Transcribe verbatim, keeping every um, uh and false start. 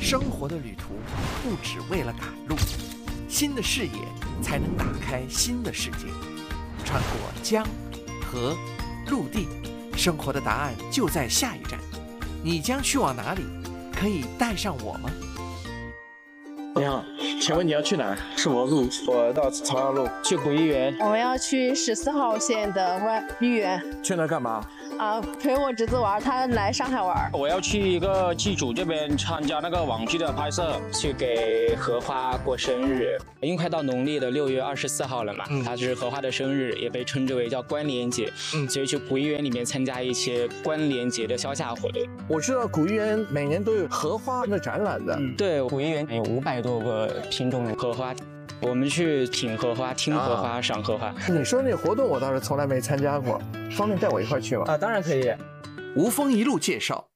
生活的旅途不只为了赶路，新的视野才能打开新的世界。穿过江、河、陆地，生活的答案就在下一站。你将去往哪里？可以带上我吗？ 你好，请问你要去哪？ 是我路， 我到朝阳路， 去古玉园。 我们要去十四号线的外玉园。 去那干嘛？ 啊，陪我侄子玩，他来上海玩。 我要去一个剧组这边参加那个网剧的拍摄， 去给荷花过生日。因为快到农历的六月二十四号了嘛，嗯、它是荷花的生日，也被称之为叫关联节。嗯，所以去古玉园里面参加一些关联节的销价活动。 我知道古玉园每年都有荷花的展览的。 嗯、对，古玉园有五百多个品种的荷花。我们去品荷花、听荷花、啊、赏荷花。 你说那活动我倒是从来没参加过，方便带我一块去吗？ 啊，当然可以。 吴峰一路介绍，